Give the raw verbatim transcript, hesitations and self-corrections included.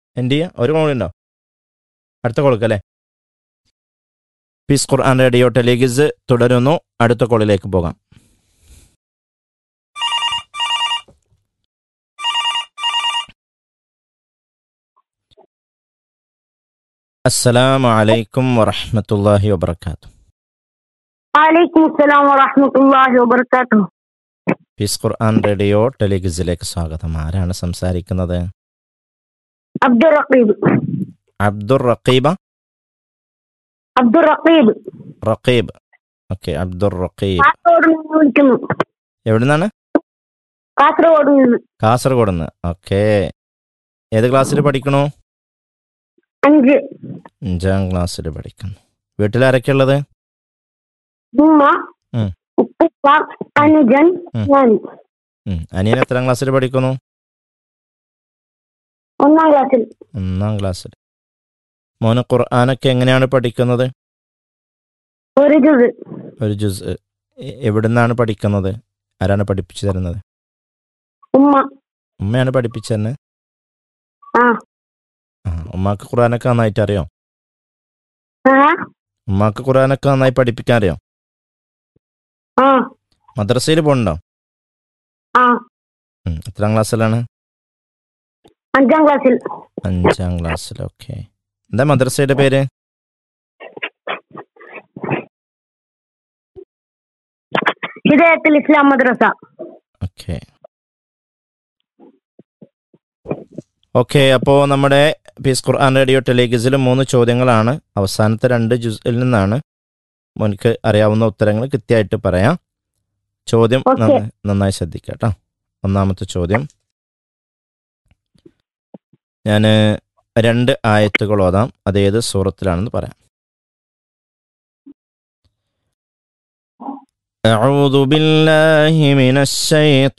എൻ്റെ ഒരു കോളുണ്ടോ? അടുത്ത കോൾക്കല്ലേ? പീസ് ഖുർആൻ റേഡിയോ ടെലിഗിസ് തുടരുന്നു. അടുത്ത കോളിലേക്ക് പോകാം. അസ്സലാമു അലൈക്കും വറഹ്മത്തുള്ളാഹി വബറകാതുഹു. വഅലൈക്കും അസ്സലാം വറഹ്മത്തുള്ളാഹി വബറകാതുഹു. പീസ് ഖുർആൻ റേഡിയോ ടെലിഗിസിലേക്ക് സ്വാഗതം. ആരാണ് സംസാരിക്കുന്നത്? അബ്ദുർ റഖീബ്. അബ്ദുർ റഖീബ? അബ്ദുർ റഖീബ്. റഖീബ്. ഓക്കെ, അബ്ദുർ റഖീബ്. കാസർഗോഡ് നിന്ന് വിളിക്കുന്നു. എവിടെ നിന്നാണ്? കാസർഗോഡ് നിന്ന്. കാസർഗോഡ് നിന്ന്. ഓക്കെ, ഏത് ക്ലാസ്സിൽ പഠിക്കണു? അഞ്ച്. അഞ്ചാം ക്ലാസ്സിൽ പഠിക്കുന്നു. വീട്ടിലാരൊക്കെ ഉള്ളത്? ഉമ്മ, ഉം. ഉപ്പ, അനുജൻ, ഉം. ഞാൻ. ഉം. അനിയൻ എത്രാം ക്ലാസ്സിൽ പഠിക്കുന്നു? ഒന്നാം ക്ലാസ്സിൽ. ഒന്നാം ക്ലാസ്സിൽ. മോന് ഖുർആനൊക്കെ എങ്ങനെയാണ് പഠിക്കുന്നത്? ഒരു ജുസ്. ഒരു ജുസ്. എ- എവിടുന്നാണ് പഠിക്കുന്നത്? ആരാണ് പഠിപ്പിച്ചു തരുന്നത്? ഉമ്മ. ഉമ്മയാണ് പഠിപ്പിച്ചു തന്നെ? ആ. ആ, ഉമ്മാക്ക് ഖുർആനൊക്കെ നന്നായിട്ട് അറിയോ? ആ. ഉമ്മാക്ക് ഖുർആനൊക്കെ നന്നായി പഠിപ്പിക്കാൻ അറിയോ? ആ. മദ്രസയിൽ പോകുന്നുണ്ടോ? ആ. ഉം. എത്രാം ക്ലാസ്സിലാണ്? അഞ്ചാം ക്ലാസ്സിൽ. അഞ്ചാം ക്ലാസ്സിൽ. ഓക്കെ. എന്താ മദ്രസയുടെ പേര്? ഹിദായത്തുൽ ഇസ്ലാം മദ്രസ. ഓക്കെ ഓക്കെ അപ്പോൾ നമ്മുടെ പീസ് ഖുർആൻ റേഡിയോ ടെലിഗിസിൽ മൂന്ന് ചോദ്യങ്ങളാണ്. അവസാനത്തെ രണ്ട് ജുസിൽ നിന്നാണ്. മോനിക്ക് അറിയാവുന്ന ഉത്തരങ്ങൾ കൃത്യമായിട്ട് പറയാം. ചോദ്യം ഓക്കെ. നന്ന- നന്നായി ശ്രദ്ധിക്കുക കേട്ടോ. ഒന്നാമത്തെ ചോദ്യം, ഞാൻ രണ്ട് ആയത്തുകൾ ഓതാം. അതേത് സൂറത്തിലാണെന്ന് പറയാം. أعوذ بالله من الشيطان